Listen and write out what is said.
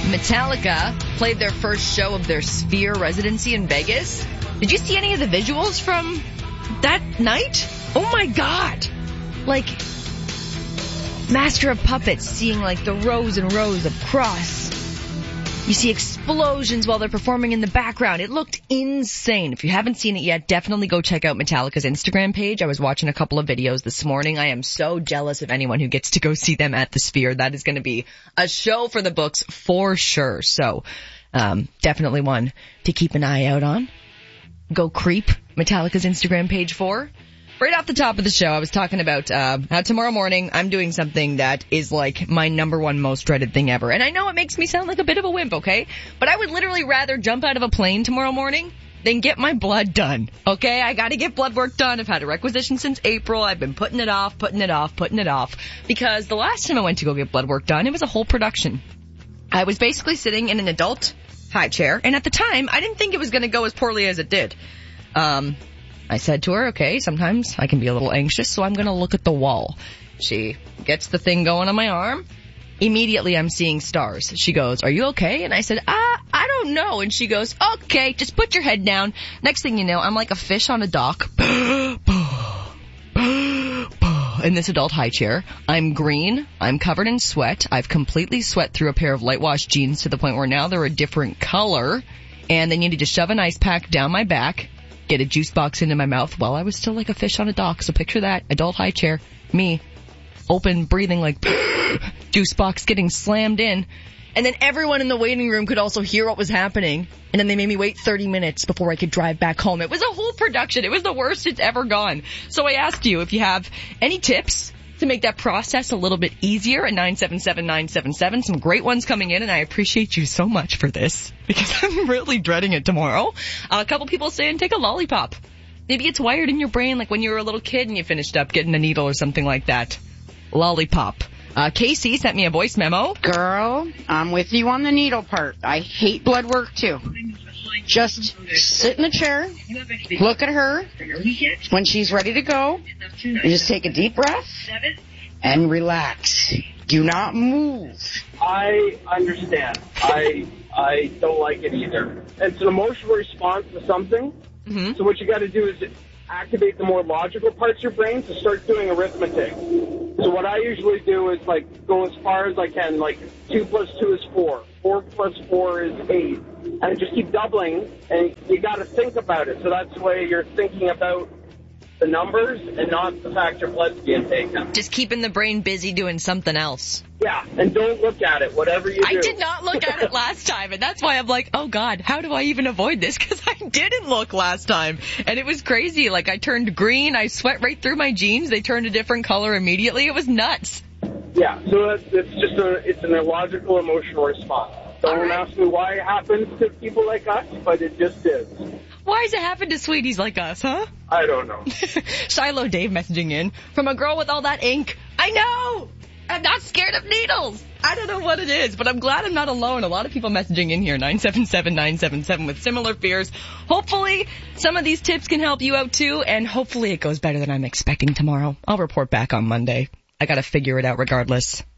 Metallica played their first show of their Sphere residency in Vegas. Did you see any of the visuals from that night? Oh my god! Like, Master of Puppets seeing like the rows and rows of cross. You see explosions while they're performing in the background. It looked insane. If you haven't seen it yet, definitely go check out Metallica's Instagram page. I was watching a couple of videos this morning. I am so jealous of anyone who gets to go see them at the Sphere. That is going to be a show for the books for sure. So, definitely one to keep an eye out on. Go creep Metallica's Instagram page for. Right off the top of the show, I was talking about how tomorrow morning I'm doing something that is like my number one most dreaded thing ever. And I know it makes me sound like a bit of a wimp, okay? But I would literally rather jump out of a plane tomorrow morning than get my blood done, okay? I gotta get blood work done. I've had a requisition since April. I've been putting it off. Because the last time I went to go get blood work done, it was a whole production. I was basically sitting in an adult high chair, and at the time, I didn't think it was gonna go as poorly as it did. I said to her, okay, sometimes I can be a little anxious, so I'm going to look at the wall. She gets the thing going on my arm. Immediately, I'm seeing stars. She goes, are you okay? And I said, I don't know. And she goes, okay, just put your head down. Next thing you know, I'm like a fish on a dock. In this adult high chair. I'm green. I'm covered in sweat. I've completely sweat through a pair of light wash jeans to the point where now they're a different color. And they needed to shove an ice pack down my back, get a juice box into my mouth while I was still like a fish on a dock. So picture that, adult high chair, me, open, breathing like juice box getting slammed in. And then everyone in the waiting room could also hear what was happening. And then they made me wait 30 minutes before I could drive back home. It was a whole production. It was the worst it's ever gone. So I asked you if you have any tips to make that process a little bit easier at 977-977. Some great ones coming in, and I appreciate you so much for this because I'm really dreading it tomorrow. A couple people saying take a lollipop. Maybe it's wired in your brain like when you were a little kid and you finished up getting a needle or something like that. Lollipop. Casey sent me a voice memo. Girl, I'm with you on the needle part. I hate blood work too. Just sit in the chair, look at her when she's ready to go, and just take a deep breath and relax. Do not move. I understand. I don't like it either. It's an emotional response to something. Mm-hmm. So what you got to do is activate the more logical parts of your brain to start doing arithmetic. So what I usually do is like go as far as I can, like 2 plus 2 is 4. 4 plus 4 is 8. And just keep doubling, and you got to think about it. So that's the way you're thinking about the numbers and not the fact your blood's being taken. Just keeping the brain busy doing something else. Yeah, and don't look at it, whatever you do. I did not look at it last time, and that's why I'm like, oh God, how do I even avoid this? Because I didn't look last time, and it was crazy. Like, I turned green, I sweat right through my jeans, they turned a different color immediately. It was nuts. Yeah, so it's an illogical emotional response. Don't ask me why it happens to people like us, but it just is. Why does it happen to sweeties like us, huh? I don't know. Shiloh Dave messaging in. From a girl with all that ink. I know! I'm not scared of needles. I don't know what it is, but I'm glad I'm not alone. A lot of people messaging in here, 977-977 with similar fears. Hopefully some of these tips can help you out too, and hopefully it goes better than I'm expecting tomorrow. I'll report back on Monday. I gotta figure it out regardless.